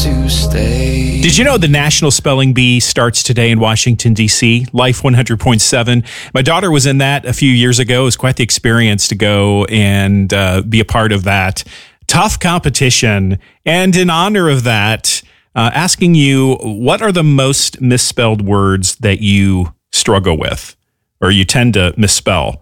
to stay. Did you know the National Spelling Bee starts today in Washington, D.C.? Life 100.7. My daughter was in that a few years ago. It was quite the experience to go and be a part of that. Tough competition. And in honor of that, asking you, what are the most misspelled words that you struggle with or you tend to misspell?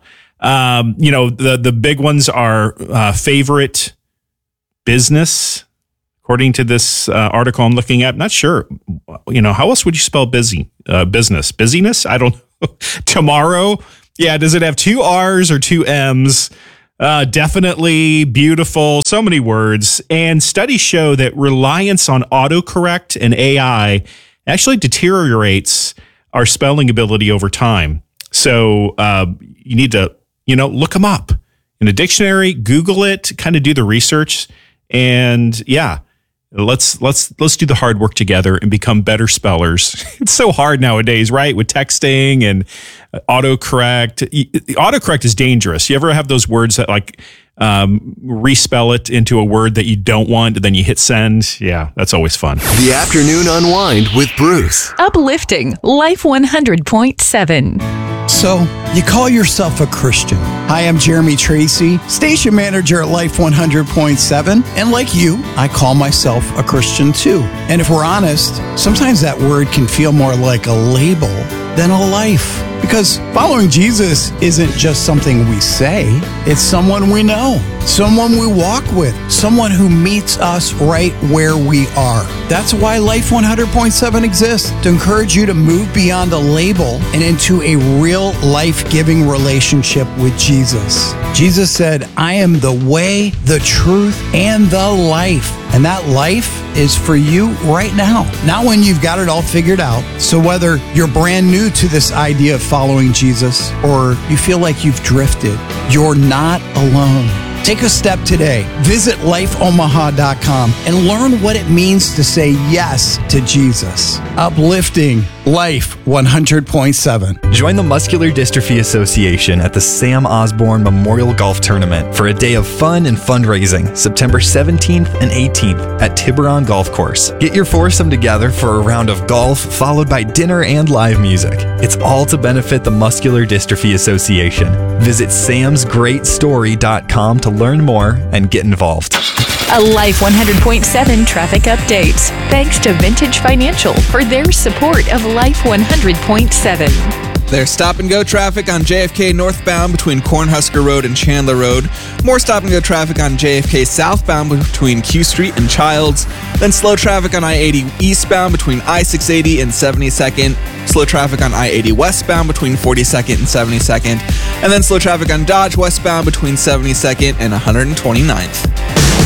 The big ones are favorite business, according to this article I'm looking at. Not sure. How else would you spell business? Busyness? I don't know. Tomorrow? Yeah, does it have two R's or two M's? Definitely, beautiful, so many words. And studies show that reliance on autocorrect and AI actually deteriorates our spelling ability over time. So you need to, look them up in a dictionary, Google it, kind of do the research. And yeah, let's do the hard work together and become better spellers. It's so hard nowadays, right? With texting and autocorrect. Autocorrect is dangerous. You ever have those words that respell it into a word that you don't want, and then you hit send? Yeah, that's always fun. The Afternoon Unwind with Bruce. Uplifting Life 100.7. So, you call yourself a Christian. Hi, I'm Jeremy Tracy, station manager at Life 100.7. And like you, I call myself a Christian too. And if we're honest, sometimes that word can feel more like a label than a life. Because following Jesus isn't just something we say, it's someone we know, someone we walk with, someone who meets us right where we are. That's why Life 100.7 exists, to encourage you to move beyond a label and into a real life-giving relationship with Jesus. Jesus said, I am the way, the truth, and the life. And that life is for you right now, not when you've got it all figured out. So whether you're brand new to this idea of following Jesus or you feel like you've drifted, you're not alone. Take a step today. Visit lifeomaha.com and learn what it means to say yes to Jesus. Uplifting Life 100.7. Join the Muscular Dystrophy Association at the Sam Osborne Memorial Golf Tournament for a day of fun and fundraising, September 17th and 18th at Tiburon Golf Course. Get your foursome together for a round of golf, followed by dinner and live music. It's all to benefit the Muscular Dystrophy Association. Visit samsgreatstory.com to learn more and get involved. A Life 100.7 traffic update. Thanks to Vintage Financial for their support of Life 100.7. There's stop-and-go traffic on JFK northbound between Cornhusker Road and Chandler Road. More stop-and-go traffic on JFK southbound between Q Street and Childs. Then slow traffic on I-80 eastbound between I-680 and 72nd. Slow traffic on I-80 westbound between 42nd and 72nd. And then slow traffic on Dodge westbound between 72nd and 129th.